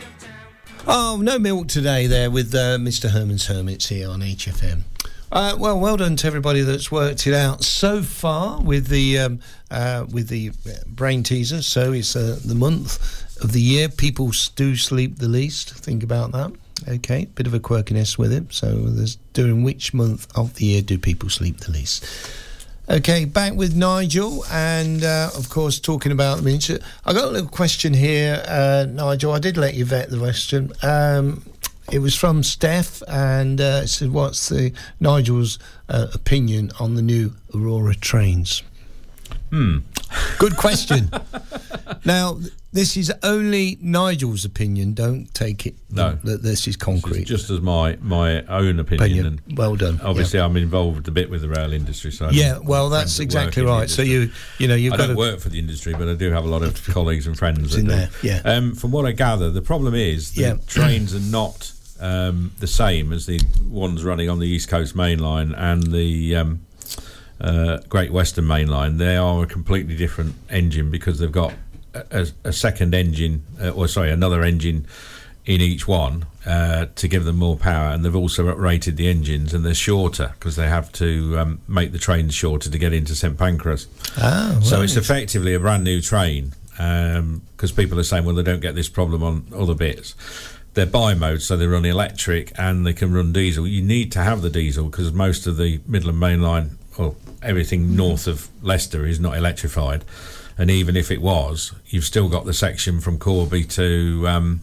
Oh, no milk today there with Mr. Herman's Hermits here on HFM. Well done to everybody that's worked it out so far with the brain teaser. So it's the month of the year people do sleep the least. Think about that. Okay, bit of a quirkiness with it. So there's during which month of the year do people sleep the least? Okay, back with Nigel, and of course talking about the miniature. I got a little question here, Nigel. I did let you vet the question. It was from Steph, and it said, "What's Nigel's opinion on the new Aurora trains?" Good question. Now, this is only Nigel's opinion. Don't take it that this is concrete. It's just as my own opinion. And well done. Obviously, I'm involved a bit with the rail industry. So well, that's exactly right. So you've I don't work for the industry, but I do have a lot of colleagues and friends in there. Yeah. From what I gather, the problem is the trains are not the same as the ones running on the East Coast Main Line and the Great Western Main Line. They are a completely different engine because they've got a second engine, another engine in each one to give them more power, and they've also uprated the engines, and they're shorter because they have to make the trains shorter to get into St Pancras. So it's effectively a brand new train because people are saying, well, they don't get this problem on other bits. They're bi-mode, so they run electric and they can run diesel. You need to have the diesel because most of the Midland Main Line, or everything north of Leicester, is not electrified. And even if it was, you've still got the section from Corby to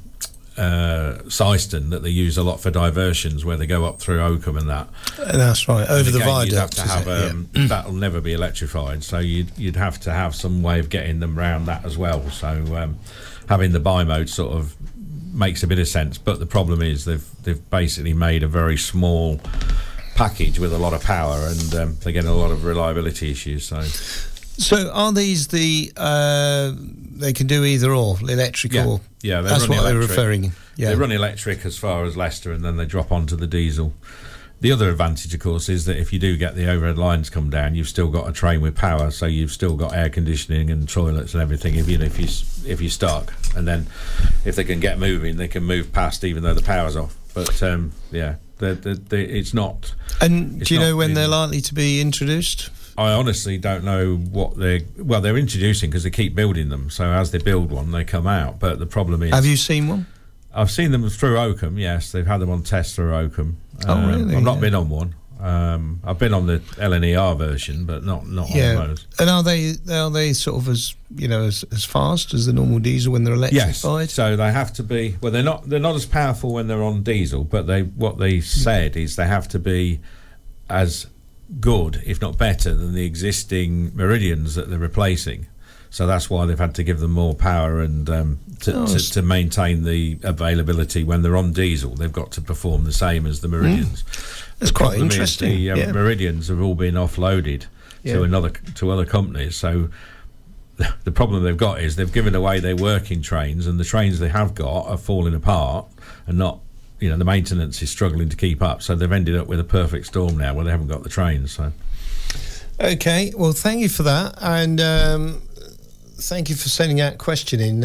Syston that they use a lot for diversions, where they go up through Oakham and that. That's right, over the viaduct. You'd have to have that'll never be electrified, so you'd have to have some way of getting them round that as well. So having the bi-mode sort of makes a bit of sense, but the problem is they've basically made a very small package with a lot of power, and they're getting a lot of reliability issues. So are these they can do either or, electric or? Yeah, that's what they're referring. Yeah, they run electric as far as Leicester, and then they drop onto the diesel. The other advantage, of course, is that if you do get the overhead lines come down, you've still got a train with power, so you've still got air conditioning and toilets and everything. If you're stuck, and then if they can get moving, they can move past even though the power's off. But it's not. And do you know when they're likely to be introduced? I honestly don't know what they're introducing because they keep building them. So as they build one, they come out. But the problem is, have you seen one? I've seen them through Oakham. Yes, they've had them on test through Oakham. Really? I've not been on one. I've been on the LNER version, but not on those. And are they sort of as fast as the normal diesel when they're electrified? Yes. So they have to be. Well, they're not as powerful when they're on diesel, but what they said is they have to be as good, if not better, than the existing Meridians that they're replacing. So that's why they've had to give them more power and to maintain the availability when they're on diesel. They've got to perform the same as the Meridians. That's quite interesting. The Meridians have all been offloaded to other companies. So the problem they've got is they've given away their working trains, and the trains they have got are falling apart and not. The maintenance is struggling to keep up. So they've ended up with a perfect storm now where they haven't got the trains. So. Okay, well, thank you for that, and thank you for sending out a question in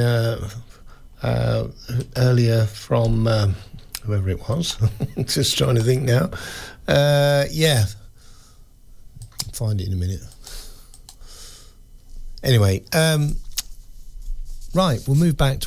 earlier from whoever it was. Just trying to think now. I'll find it in a minute. Anyway, right, we'll move back to